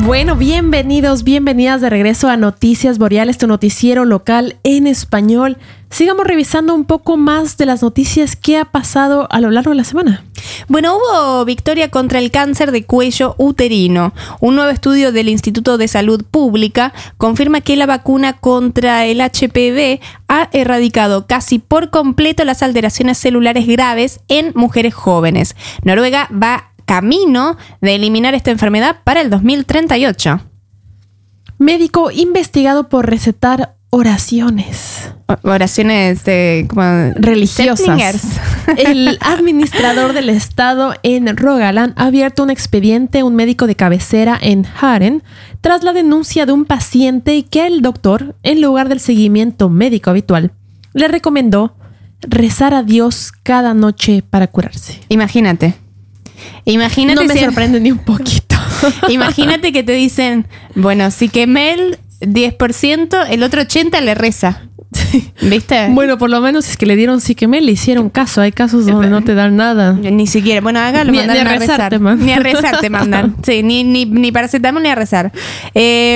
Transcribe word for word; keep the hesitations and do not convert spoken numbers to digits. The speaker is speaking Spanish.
Bueno, bienvenidos, bienvenidas de regreso a Noticias Boreales, tu noticiero local en español. Sigamos revisando un poco más de las noticias que ha pasado a lo largo de la semana. Bueno, hubo victoria contra el cáncer de cuello uterino. Un nuevo estudio del Instituto de Salud Pública confirma que la vacuna contra el H P V ha erradicado casi por completo las alteraciones celulares graves en mujeres jóvenes. Noruega va camino de eliminar esta enfermedad para el dos mil treinta y ocho. Médico investigado por recetar oraciones. Oraciones de, como religiosas. El administrador del estado en Rogaland ha abierto un expediente a un médico de cabecera en Haren tras la denuncia de un paciente que el doctor, en lugar del seguimiento médico habitual, le recomendó rezar a Dios cada noche para curarse. Imagínate. Imagínate no me si sorprende ni un poquito. Imagínate que te dicen, bueno, si quemé el diez por ciento, el otro ochenta por ciento le reza. ¿Viste? Bueno, por lo menos es que le dieron psiquemel, le hicieron caso. Hay casos donde no te dan nada. Ni siquiera. Bueno, hágalo, ni, mandan ni a a rezar. rezar. Ni a rezar te mandan. Sí, ni, ni, ni paracetamol ni a rezar. Eh,